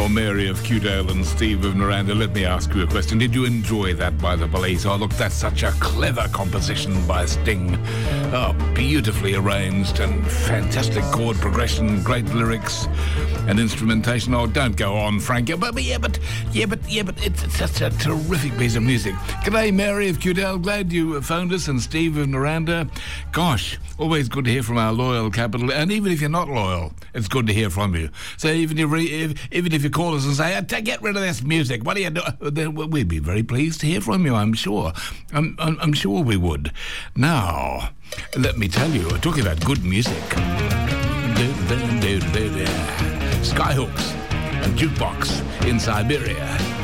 Oh, Mary of Cudale and Steve of Miranda, let me ask you a question. Did you enjoy that by the Police? Oh, look, that's such a clever composition by Sting. Oh, beautifully arranged and fantastic chord progression, great lyrics and instrumentation. Oh, don't go on, Frank. But it's such a terrific piece of music. G'day, Mary of Cudale. Glad you phoned us, and Steve of Miranda. Gosh, always good to hear from our loyal capital. And even if you're not loyal, it's good to hear from you. So even if you call us and say, get rid of this music, what do you do? Then we'd be very pleased to hear from you, I'm sure. I'm sure we would. Now, let me tell you, talking about good music, Skyhooks and Jukebox in Siberia.